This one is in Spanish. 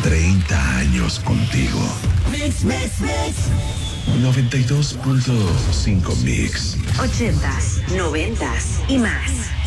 30 años contigo. Mix, mix, mix. 92.5 Mix. 80s, 90s y más.